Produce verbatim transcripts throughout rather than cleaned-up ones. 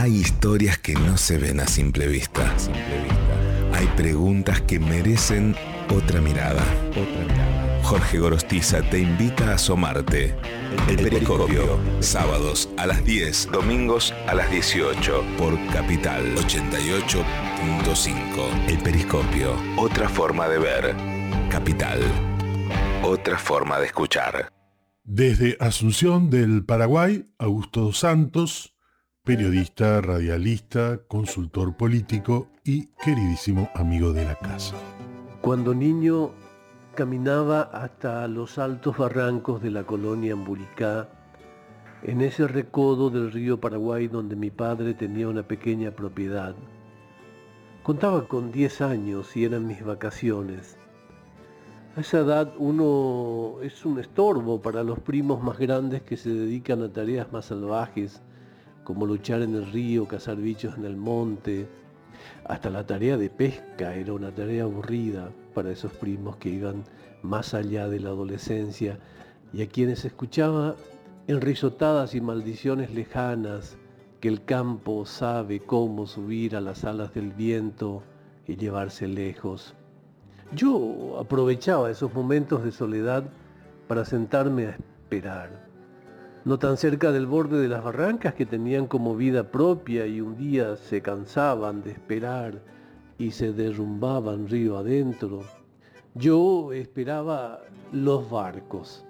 Hay historias que no se ven a simple vista. Hay preguntas que merecen otra mirada. Jorge Gorostiza te invita a asomarte. El Periscopio, sábados a las diez, domingos a las dieciocho, por Capital ochenta y ocho punto cinco. El Periscopio, otra forma de ver. Capital, otra forma de escuchar. Desde Asunción del Paraguay, Augusto dos Santos, periodista, radialista, consultor político y queridísimo amigo de la casa. Cuando niño caminaba hasta los altos barrancos de la colonia Amburicá, en ese recodo del río Paraguay donde mi padre tenía una pequeña propiedad. Contaba con diez años y eran mis vacaciones. A esa edad uno es un estorbo para los primos más grandes que se dedican a tareas más salvajes, como luchar en el río, cazar bichos en el monte. Hasta la tarea de pesca era una tarea aburrida para esos primos que iban más allá de la adolescencia y a quienes escuchaba en risotadas y maldiciones lejanas que el campo sabe cómo subir a las alas del viento y llevarse lejos. Yo aprovechaba esos momentos de soledad para sentarme a esperar, no tan cerca del borde de las barrancas que tenían como vida propia y un día se cansaban de esperar y se derrumbaban río adentro. Yo esperaba los barcos,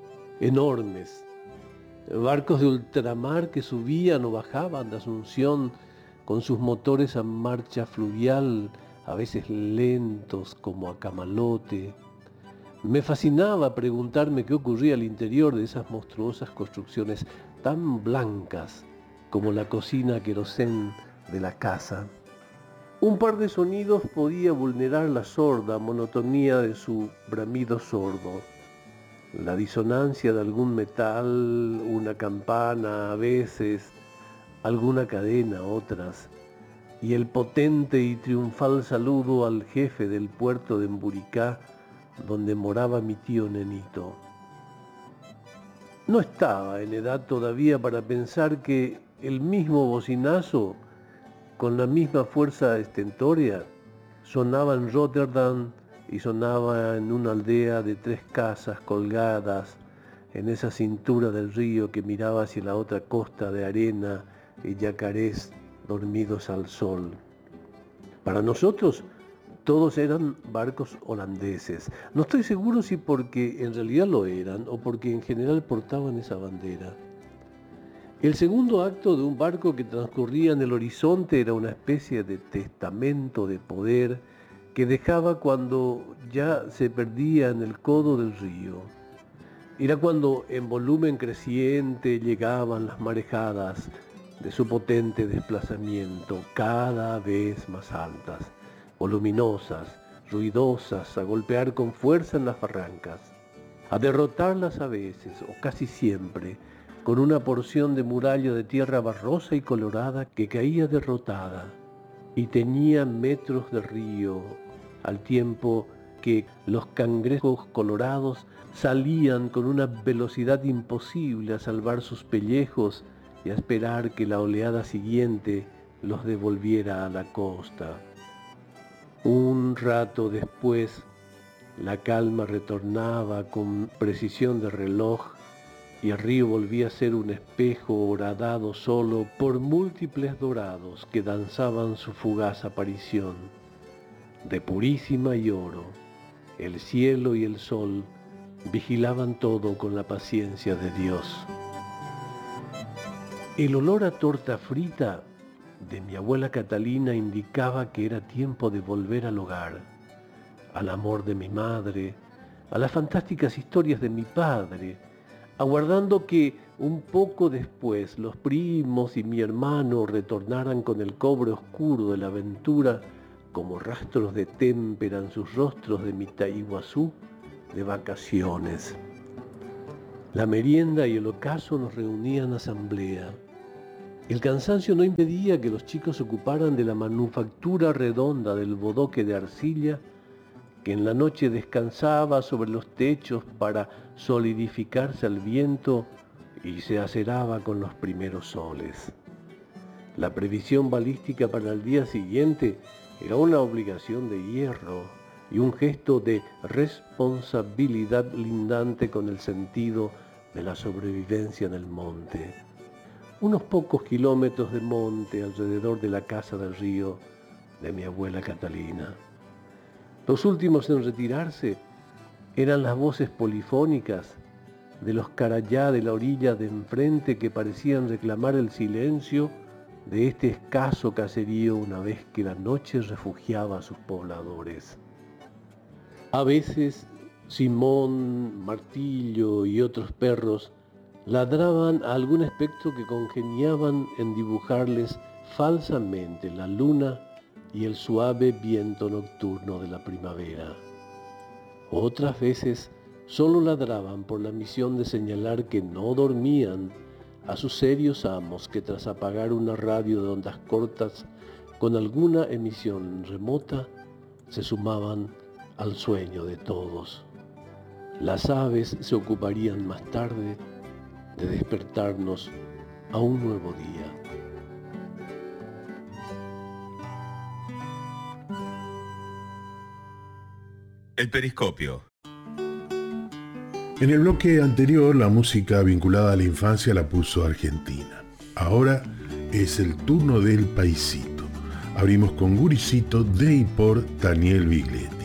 enormes, barcos de ultramar que subían o bajaban de Asunción con sus motores a marcha fluvial, a veces lentos como a camalote. Me fascinaba preguntarme qué ocurría al interior de esas monstruosas construcciones tan blancas como la cocina a querosén de la casa. Un par de sonidos podía vulnerar la sorda monotonía de su bramido sordo. La disonancia de algún metal, una campana a veces, alguna cadena otras, y el potente y triunfal saludo al jefe del puerto de Amburicá, donde moraba mi tío Nenito. No estaba en edad todavía para pensar que el mismo bocinazo, con la misma fuerza estentórea, sonaba en Rotterdam y sonaba en una aldea de tres casas colgadas en esa cintura del río que miraba hacia la otra costa de arena y yacarés dormidos al sol. Para nosotros, todos eran barcos holandeses. No estoy seguro si porque en realidad lo eran o porque en general portaban esa bandera. El segundo acto de un barco que transcurría en el horizonte era una especie de testamento de poder que dejaba cuando ya se perdía en el codo del río. Era cuando en volumen creciente llegaban las marejadas de su potente desplazamiento, cada vez más altas, voluminosas, ruidosas, a golpear con fuerza en las barrancas, a derrotarlas a veces, o casi siempre, con una porción de muralla de tierra barrosa y colorada que caía derrotada y teñía metros de río, al tiempo que los cangrejos colorados salían con una velocidad imposible a salvar sus pellejos y a esperar que la oleada siguiente los devolviera a la costa. Un rato después, la calma retornaba con precisión de reloj y el río volvía a ser un espejo horadado solo por múltiples dorados que danzaban su fugaz aparición. De purísima y oro, el cielo y el sol vigilaban todo con la paciencia de Dios. El olor a torta frita de mi abuela Catalina indicaba que era tiempo de volver al hogar, al amor de mi madre, a las fantásticas historias de mi padre, aguardando que un poco después los primos y mi hermano retornaran con el cobre oscuro de la aventura como rastros de témpera en sus rostros de Mitaiguazú de vacaciones. La merienda y el ocaso nos reunían en asamblea. El cansancio no impedía que los chicos se ocuparan de la manufactura redonda del bodoque de arcilla que en la noche descansaba sobre los techos para solidificarse al viento y se aceraba con los primeros soles. La previsión balística para el día siguiente era una obligación de hierro y un gesto de responsabilidad lindante con el sentido de la sobrevivencia en el monte. Unos pocos kilómetros de monte alrededor de la casa del río de mi abuela Catalina. Los últimos en retirarse eran las voces polifónicas de los carayá de la orilla de enfrente que parecían reclamar el silencio de este escaso caserío una vez que la noche refugiaba a sus pobladores. A veces Simón, Martillo y otros perros ladraban a algún espectro que congeniaban en dibujarles falsamente la luna y el suave viento nocturno de la primavera. Otras veces solo ladraban por la misión de señalar que no dormían a sus serios amos que tras apagar una radio de ondas cortas con alguna emisión remota se sumaban al sueño de todos. Las aves se ocuparían más tarde de despertarnos a un nuevo día. El periscopio. En el bloque anterior, la música vinculada a la infancia la puso Argentina. Ahora es el turno del paisito. Abrimos con Guricito de y por Daniel Biglietti.